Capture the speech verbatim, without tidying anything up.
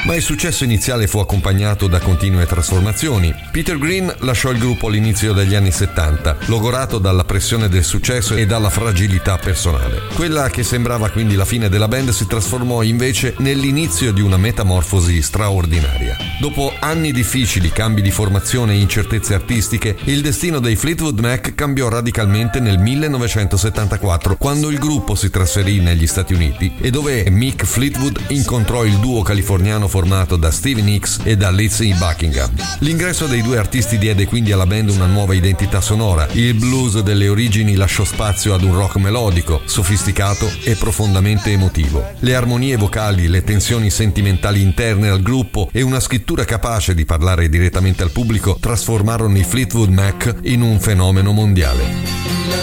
Ma il successo iniziale fu accompagnato da continue trasformazioni. Peter Green lasciò il gruppo all'inizio degli anni settanta, logorato dalla pressione del successo e dalla fragilità personale. Quella che sembrava quindi la fine della band si trasformò invece nell'inizio di una metamorfosi straordinaria. Dopo anni difficili, cambi di formazione e incertezze artistiche, il destino dei Fleetwood Mac cambiò radicalmente nel millenovecentosettantaquattro, quando il gruppo si trasferì negli Stati Uniti e dove Mick Fleetwood incontrò il duo californiano formato da Stevie Nicks e da Lindsey Buckingham. L'ingresso dei due artisti diede quindi alla band una nuova identità sonora. Il blues delle origini lasciò spazio ad un rock melodico, sofisticato e profondamente emotivo. Le armonie vocali, le tensioni sentimentali interne al gruppo e una scrittura capace di parlare direttamente al pubblico trasformarono i Fleetwood Mac in un fenomeno mondiale.